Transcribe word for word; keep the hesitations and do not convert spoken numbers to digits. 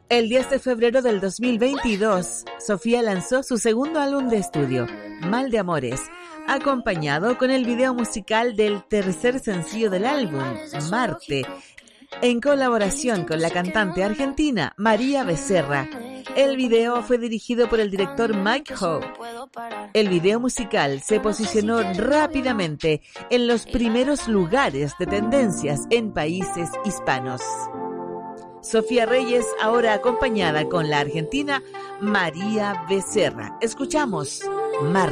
El diez de febrero del dos mil veintidós, Sofía lanzó su segundo álbum de estudio, Mal de Amores, acompañado con el video musical del tercer sencillo del álbum, Marte, en colaboración con la cantante argentina María Becerra. El video fue dirigido por el director Mike Howe. El video musical se posicionó rápidamente en los primeros lugares de tendencias en países hispanos. Sofía Reyes, ahora acompañada con la argentina María Becerra. Escuchamos Marte.